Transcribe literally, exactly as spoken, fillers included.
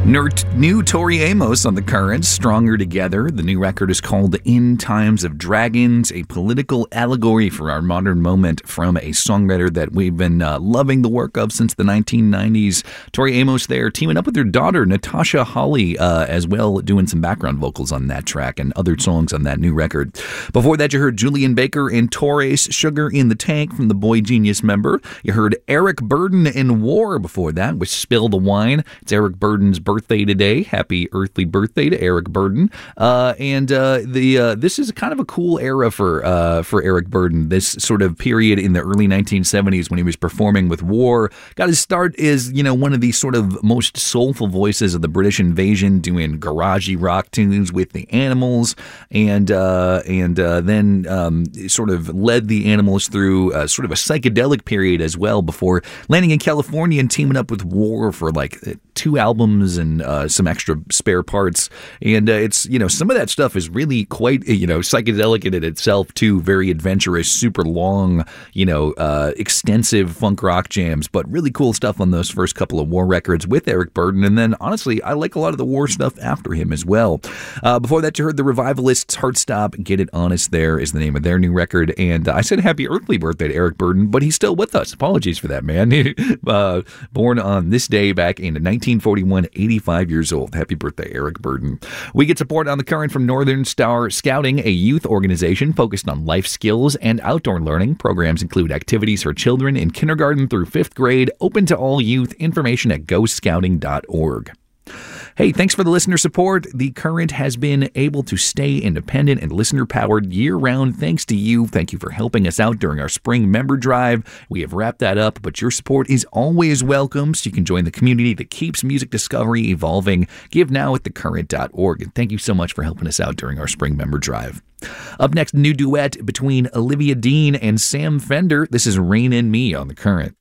New Tori Amos on the Current, Stronger Together. The new record is called In Times of Dragons, a political allegory for our modern moment from a songwriter that we've been uh, loving the work of since the nineteen nineties. Tori Amos there teaming up with her daughter, Natasha Hawley, uh, as well, doing some background vocals on that track and other songs on that new record. Before that, you heard Julian Baker and Torres, Sugar in the Tank from the Boy Genius member. You heard Eric Burden in War before that with Spill the Wine. It's Eric Burden's birthday today. Happy earthly birthday to Eric Burden. Uh, and uh, the uh, this is kind of a cool era for uh, for Eric Burden. This sort of period in the early nineteen seventies when he was performing with War. Got his start as, you know, one of the sort of most soulful voices of the British invasion, doing garagey rock tunes with the Animals, and uh, and uh, then um, sort of led the Animals through uh, sort of a psychedelic period as well before landing in California and teaming up with War for like two albums and uh, some extra spare parts. And uh, it's, you know, some of that stuff is really quite, you know, psychedelic in it itself too. Very adventurous, super long, you know, uh, extensive funk rock jams, but really cool stuff on those first couple of War records with Eric Burden. And then honestly, I like a lot of the War stuff after him as well. Uh, before that, you heard the Revivalists, Heartstop, Get It Honest There is the name of their new record. And uh, I said happy earthly birthday to Eric Burden, but he's still with us. Apologies for that, man. uh, born on this day back in nineteen forty-one, eighty-five years old. Happy birthday, Eric Burden. We get support on the Current from Northern Star Scouting, a youth organization focused on life skills and outdoor learning. Programs include activities for children in kindergarten through fifth grade, open to all youth. Information at go scouting dot org. Hey, thanks for the listener support. The Current has been able to stay independent and listener-powered year-round thanks to you. Thank you for helping us out during our spring member drive. We have wrapped that up, but your support is always welcome, so you can join the community that keeps music discovery evolving. Give now at the current dot org, and thank you so much for helping us out during our spring member drive. Up next, new duet between Olivia Dean and Sam Fender. This is Rain in Me on the Current.